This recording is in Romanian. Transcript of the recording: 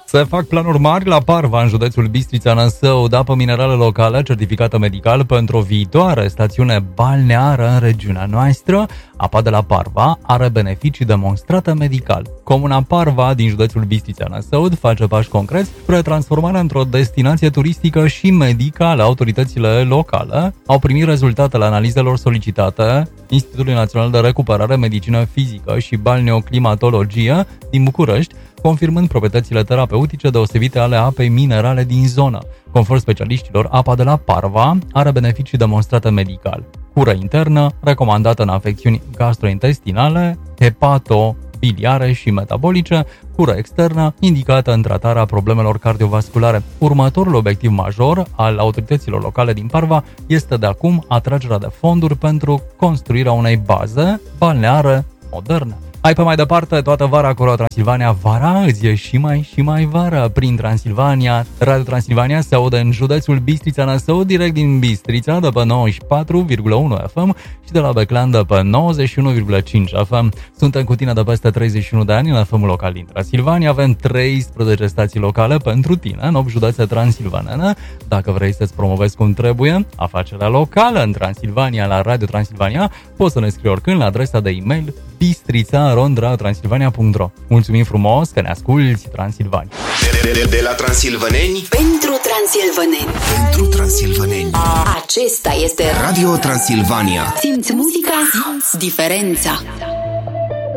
Se fac planuri mari la Parva, în județul Bistrița Năsăud, apă minerală locală certificată medical pentru o viitoare stațiune balneară în regiunea noastră. Apa de la Parva are beneficii demonstrate medical. Comuna Parva din județul Bistrița Năsăud face pași concreți spre transformarea într-o destinație turistică și medicală. Autoritățile locale au primit rezultatele analizelor solicitate Institutului Național de Recuperare, Medicină Fizică și Balneoclimatologie din București, confirmând proprietățile terapeutice deosebite ale apei minerale din zonă. Conform specialiștilor, apa de la Parva are beneficii demonstrate medical. Cură internă, recomandată în afecțiuni gastrointestinale, hepato-biliare și metabolice, cură externă, indicată în tratarea problemelor cardiovasculare. Următorul obiectiv major al autorităților locale din Parva este de acum atragerea de fonduri pentru construirea unei baze balneare moderne. Hai pe mai departe, toată vara acolo Transilvania, vara îți e și mai vară prin Transilvania. Radio Transilvania se aude în județul Bistrița Năsăud, direct din Bistrița, de pe 94,1 FM și de la Beclean de pe 91,5 FM. Suntem cu tine de peste 31 de ani în FM-ul local din Transilvania. Avem 13 stații locale pentru tine în 8 județe transilvanene. Dacă vrei să-ți promovezi cum trebuie afacerea locală în Transilvania la Radio Transilvania, poți să ne scrii oricând la adresa de e-mail bistrița@transilvania.ro. Mulțumim frumos că ne asculti, Transilvania. De la transilvaneni pentru transilvaneni. Pentru transilvaneni. Acesta este Radio Transilvania. Simți muzica, simți diferența.